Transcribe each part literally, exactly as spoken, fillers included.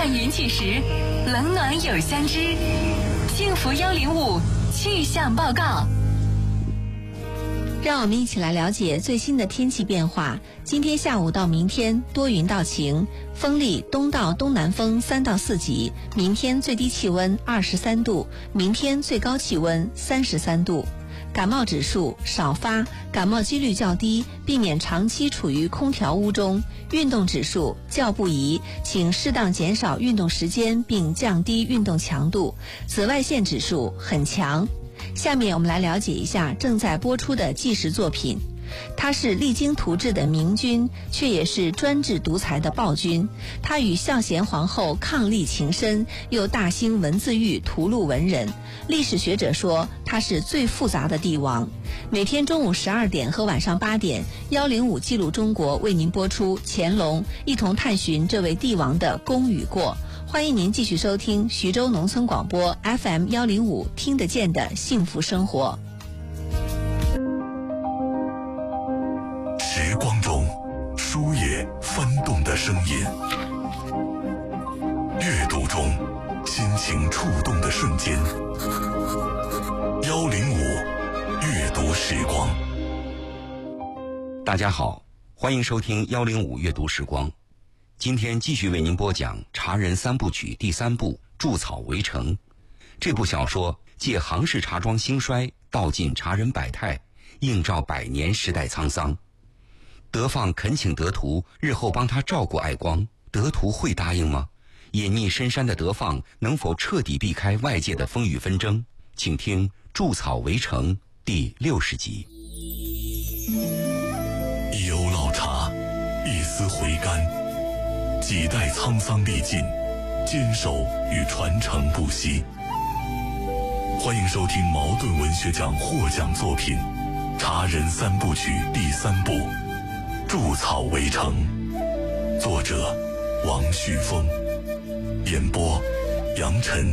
淡云起时，冷暖有相知。幸福幺零五气象报告。 让我们一起来了解最新的天气变化。今天下午到明天多云到晴，风力东到东南风三到四级。明天最低气温二十三度，明天最高气温三十三度。感冒指数少发，感冒几率较低，避免长期处于空调屋中。运动指数较不宜，请适当减少运动时间并降低运动强度。紫外线指数很强。下面我们来了解一下正在播出的纪实作品。他是励精图治的明君，却也是专制独裁的暴君。他与孝贤皇后伉俪情深，又大兴文字狱屠戮文人。历史学者说他是最复杂的帝王。每天中午十二点和晚上八点，幺零五记录中国为您播出乾隆，一同探寻这位帝王的功与过。欢迎您继续收听徐州农村广播 F M 幺零五听得见的幸福生活。 时光中书页翻动的声音，阅读中心情触动的瞬间。幺零五阅读时光。 大家好，欢迎收听幺零五阅读时光。今天继续为您播讲《茶人三部曲》第三部《筑草围城》。这部小说借杭氏茶庄兴衰，道尽茶人百态，映照百年时代沧桑。德放恳请德图日后帮他照顾爱光，德图会答应吗？隐匿深山的德放能否彻底避开外界的风雨纷争？请听《筑草围城》第六十集。 一瓯老茶，一丝回甘，几代沧桑历尽，坚守与传承不息。欢迎收听茅盾文学奖获奖作品《茶人三部曲》第三部《筑草围城》，作者王旭峰，演播杨晨。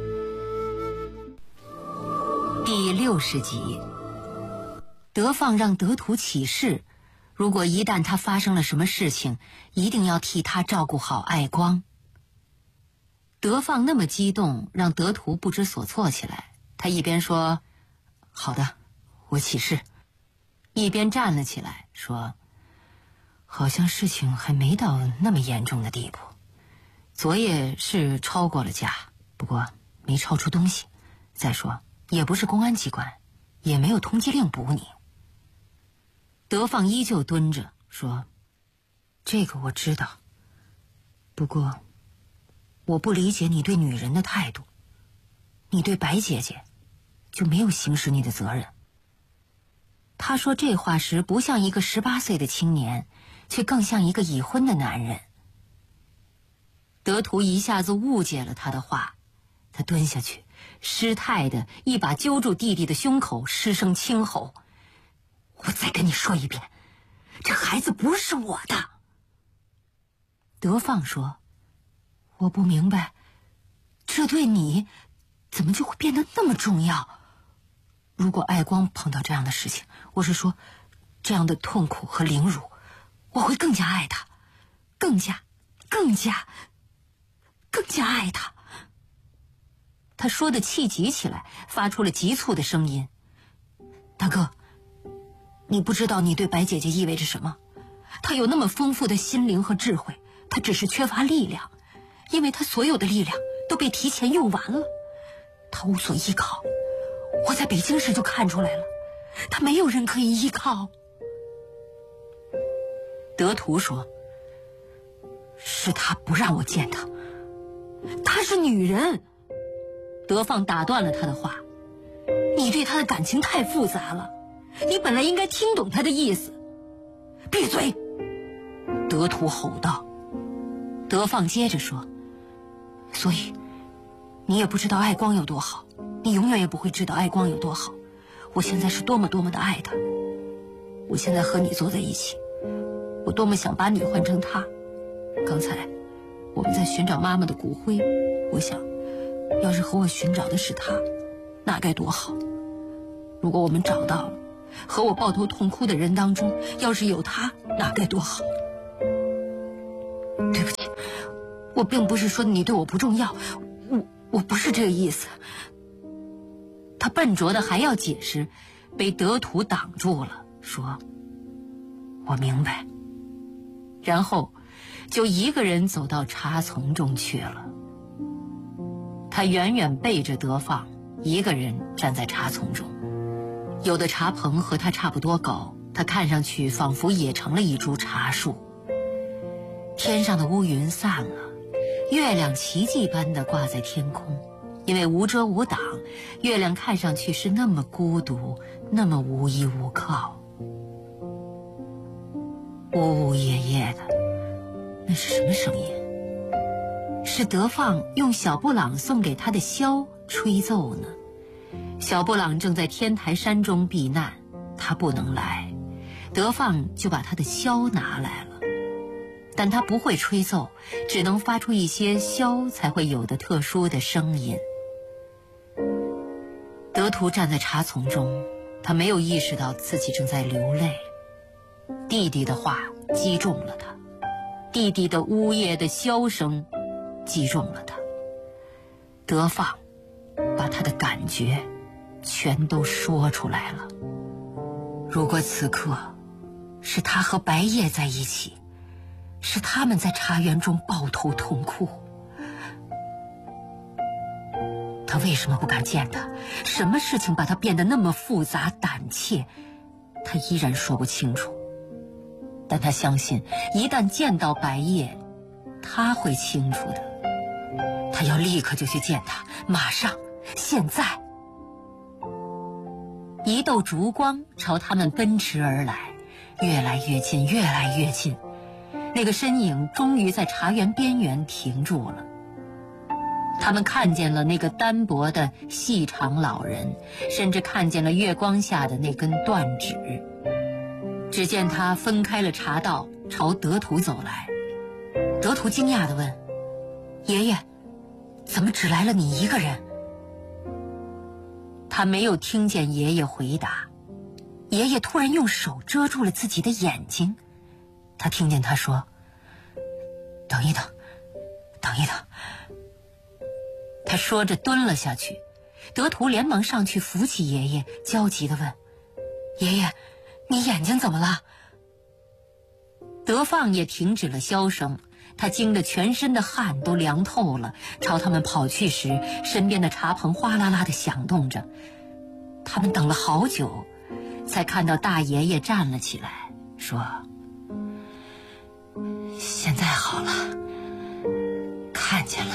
第六十集，德放让德图起誓，如果一旦他发生了什么事情，一定要替他照顾好爱光。德放那么激动，让德图不知所措起来。他一边说好的，我起誓，一边站了起来说，好像事情还没到那么严重的地步。昨夜是抄过了家，不过没抄出东西，再说也不是公安机关，也没有通缉令捕你。德放依旧蹲着说，这个我知道，不过我不理解你对女人的态度，你对白姐姐就没有行使你的责任。他说这话时不像一个十八岁的青年，却更像一个已婚的男人。德图一下子误解了他的话，他蹲下去，失态的一把揪住弟弟的胸口，失声轻吼，我再跟你说一遍，这孩子不是我的。德放说，我不明白，这对你怎么就会变得那么重要？如果爱光碰到这样的事情，我是说这样的痛苦和凌辱，我会更加爱他，更加更加更加爱他。他说的气急起来，发出了急促的声音，大哥，你不知道你对白姐姐意味着什么。她有那么丰富的心灵和智慧，她只是缺乏力量，因为她所有的力量都被提前用完了。她无所依靠，我在北京时就看出来了，她没有人可以依靠。德图说，是她不让我见她，她是女人。德放打断了他的话，你对她的感情太复杂了，你本来应该听懂她的意思。闭嘴！德图吼道。德放接着说，所以你也不知道爱光有多好，你永远也不会知道爱光有多好。我现在是多么多么的爱他，我现在和你坐在一起，我多么想把你换成他。刚才我们在寻找妈妈的骨灰，我想要是和我寻找的是他，那该多好。如果我们找到了，和我抱头痛哭的人当中要是有他，那该多好。对不起， 我并不是说你对我不重要，我我不是这个意思。他笨拙的还要解释，被德图挡住了，说：“我明白。”然后就一个人走到茶丛中去了。他远远背着德放，一个人站在茶丛中。有的茶棚和他差不多高，他看上去仿佛也成了一株茶树。天上的乌云散了，月亮奇迹般地挂在天空，因为无遮无挡，月亮看上去是那么孤独，那么无依无靠。呜呜咽咽的，那是什么声音？是德放用小布朗送给他的箫吹奏呢。小布朗正在天台山中避难，他不能来，德放就把他的箫拿来了。但他不会吹奏，只能发出一些箫才会有的特殊的声音。德图站在茶丛中，他没有意识到自己正在流泪。弟弟的话击中了他，弟弟的呜咽的箫声击中了他。德放把他的感觉全都说出来了。如果此刻是他和白夜在一起，是他们在茶园中抱头痛哭，他为什么不敢见他？什么事情把他变得那么复杂胆怯？他依然说不清楚。但他相信，一旦见到白夜，他会清楚的。他要立刻就去见他，马上，现在。一道烛光朝他们奔驰而来，越来越近，越来越近。那个身影终于在茶园边缘停住了。他们看见了那个单薄的细长老人，甚至看见了月光下的那根断指。只见他分开了茶道，朝德图走来。德图惊讶地问：“爷爷，怎么只来了你一个人？”他没有听见爷爷回答。爷爷突然用手遮住了自己的眼睛。他听见他说：“等一等，等一等。”他说着蹲了下去。德图连忙上去扶起爷爷，焦急地问：“爷爷，你眼睛怎么了？”德放也停止了箫声，他惊得全身的汗都凉透了，朝他们跑去时，身边的茶棚哗啦啦地响动着。他们等了好久，才看到大爷爷站了起来，说：“现在好了，看见了。”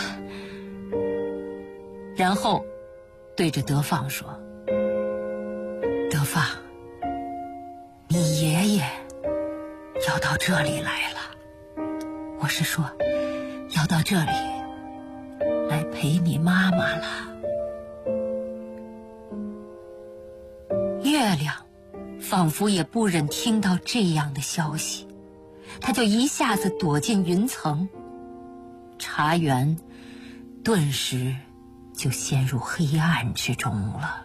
然后对着德放说：“德放，你爷爷要到这里来了，我是说，要到这里来陪你妈妈了。”月亮仿佛也不忍听到这样的消息，他就一下子躲进云层，茶园顿时就陷入黑暗之中了。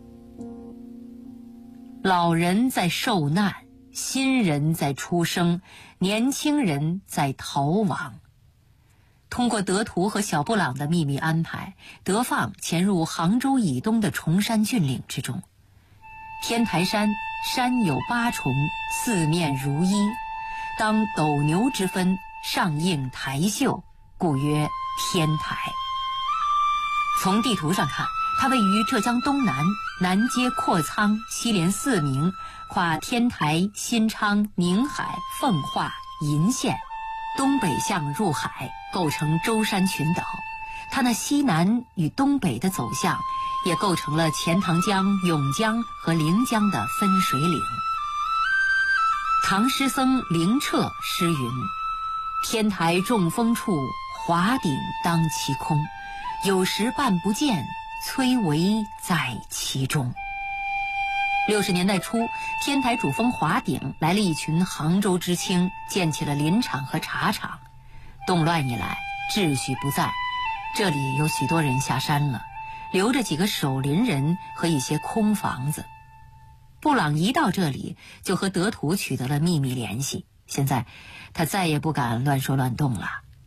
老人在受难，新人在出生，年轻人在逃亡。通过德图和小布朗的秘密安排，德放潜入杭州以东的崇山峻岭之中。天台山山有八重，四面如一，当斗牛之分，上应台秀，故曰天台。从地图上看，它位于浙江东南，南接阔苍，西连四明，跨天台、新昌、宁海、奉化、鄞县，东北向入海，构成舟山群岛。它那西南与东北的走向，也构成了钱塘江、甬江和临江的分水岭。唐诗僧灵彻诗云：“天台众峰处，华顶当其空。有时半不见，崔嵬在其中。”六十年代初，天台主峰华顶来了一群杭州知青，建起了林场和茶厂。动乱以来，秩序不在，这里有许多人下山了，留着几个守林人和一些空房子。布朗一到这里，就和德图取得了秘密联系。现在他再也不敢乱说乱动了。